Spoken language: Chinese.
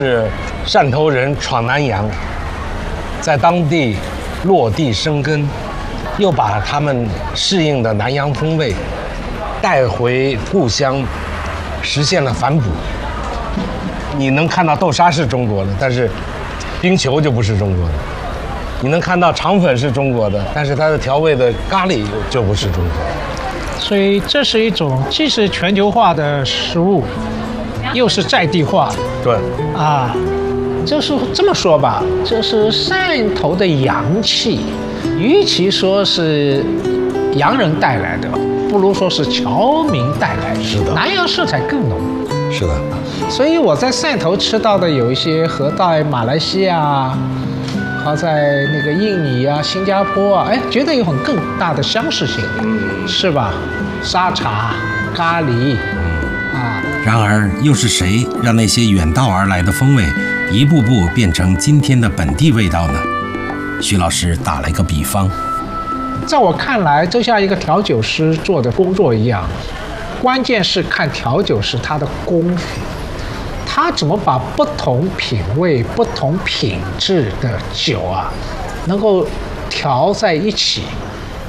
是汕头人闯南洋，在当地落地生根，又把他们适应的南洋风味带回故乡，实现了反哺。你能看到豆沙是中国的，但是冰球就不是中国的；你能看到肠粉是中国的，但是它的调味的咖喱就不是中国的。 所以这是一种既是全球化的食物，又是在地化。 对， 啊，就是这么说吧，就是汕头的洋气，与其说是洋人带来的，不如说是侨民带来的。 是的， 南洋色彩更浓。 是的。 所以我在汕头吃到的有一些和在马来西亚，和在那个印尼啊、新加坡啊，哎，觉得有很更大的相似性，是吧？沙茶、咖喱，啊。 然而，又是谁让那些远道而来的风味一步步变成今天的本地味道呢？徐老师打了一个比方， 在我看来，就像一个调酒师做的工作一样，关键是看调酒师他的功夫，他怎么把不同品味、不同品质的酒啊，能够调在一起，